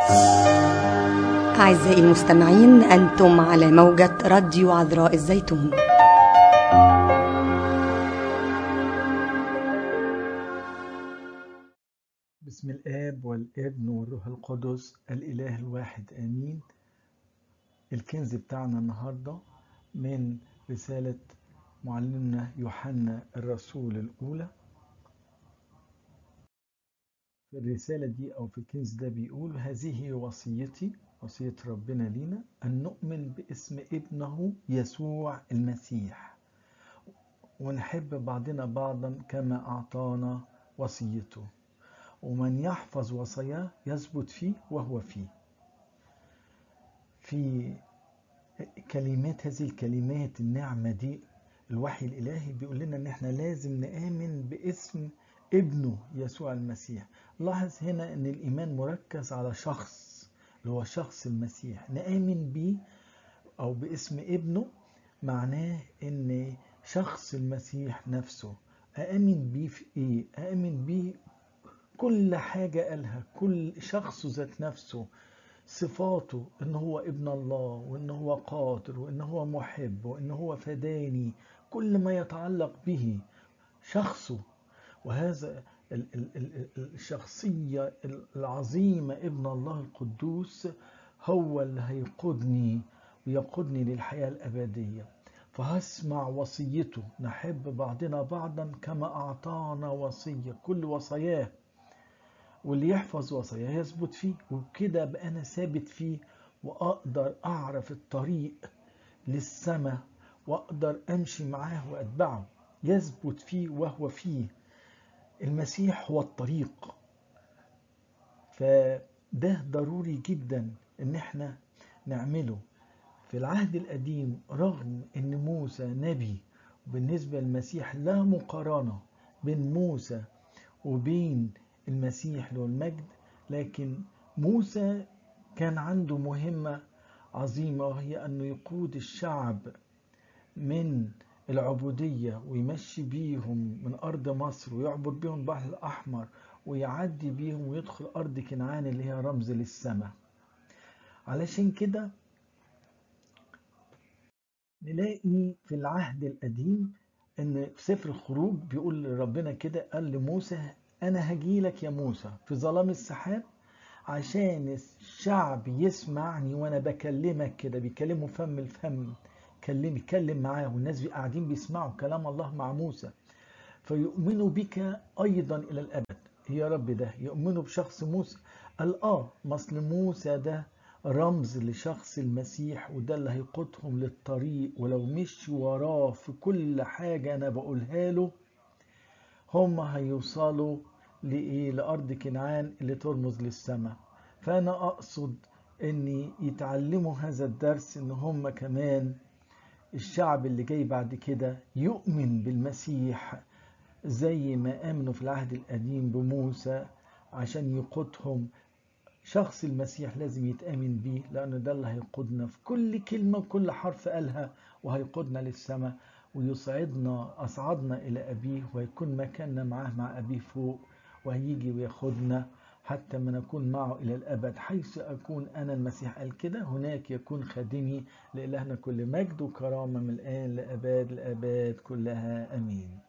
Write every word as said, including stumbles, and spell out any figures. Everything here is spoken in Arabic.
أعزائي المستمعين، أنتم على موجة راديو عذراء الزيتون. بسم الآب والابن والروح القدس الإله الواحد آمين. الكنز بتاعنا النهاردة من رسالة معلمنا يوحنا الرسول الأولى. في الرسالة دي أو في الكنز ده بيقول: هذه وصيتي، وصية ربنا لينا، أن نؤمن باسم ابنه يسوع المسيح ونحب بعضنا بعضا كما أعطانا وصيته، ومن يحفظ وصاياه يثبت فيه وهو فيه. في كلمات هذه الكلمات النعمة دي الوحي الإلهي بيقول لنا ان احنا لازم نآمن باسم ابنه يسوع المسيح. لاحظ هنا ان الإيمان مركز على شخص اللي هو شخص المسيح. نآمن بيه أو باسم ابنه معناه ان شخص المسيح نفسه. أآمن بيه في ايه؟ أآمن بيه كل حاجة قالها، كل شخص ذات نفسه، صفاته، ان هو ابن الله، وان هو قادر، وان هو محب، وان هو فداني، كل ما يتعلق به شخصه. وهذا الشخصية العظيمة ابن الله القدوس هو اللي هيقودني ويقودني للحياة الأبدية. فهسمع وصيته، نحب بعضنا بعضا كما أعطانا وصية، كل وصاياه، واللي يحفظ وصاياه يثبت فيه، وكده بقى أنا ثابت فيه وأقدر أعرف الطريق للسماء وأقدر أمشي معاه وأتبعه. يثبت فيه وهو فيه. المسيح هو الطريق. فده ضروري جدا إن احنا نعمله. في العهد القديم رغم إن موسى نبي، وبالنسبة للمسيح لا مقارنة بين موسى وبين المسيح له المجد، لكن موسى كان عنده مهمة عظيمة، وهي أنه يقود الشعب من العبودية ويمشي بيهم من أرض مصر ويعبر بيهم البحر الأحمر ويعدي بيهم ويدخل أرض كنعان اللي هي رمز للسماء. علشان كده نلاقي في العهد القديم ان في سفر الخروج بيقول ربنا كده، قال لموسى: انا هجيلك يا موسى في ظلام السحاب عشان الشعب يسمعني وانا بكلمك كده. بيكلموا فم الفم، كلم يتكلم معاه، والناس قاعدين بيسمعوا كلام الله مع موسى، فيؤمنوا بك ايضا الى الابد. يا رب ده يؤمنوا بشخص موسى؟ قال اه، مصل موسى ده رمز لشخص المسيح، وده اللي هيقودهم للطريق، ولو مشوا وراه في كل حاجة أنا بقولها له هم هيوصلوا لإيه؟ لأرض كنعان اللي ترمز للسماء. فأنا أقصد أن يتعلموا هذا الدرس، أن هم كمان الشعب اللي جاي بعد كده يؤمن بالمسيح زي ما آمنوا في العهد القديم بموسى، عشان يقودهم. شخص المسيح لازم يتآمن بيه، لأنه ده اللي هيقودنا في كل كلمة وكل حرف قالها، وهيقودنا للسماء ويصعدنا أصعدنا إلى أبيه، ويكون مكاننا معاه مع أبيه فوق، وهيجي وياخدنا حتى ما نكون معه إلى الأبد. حيث أكون أنا، المسيح قال كده، هناك يكون خادمي. لإلهنا كل مجد وكرامة من الآن لأباد الآباد كلها، أمين.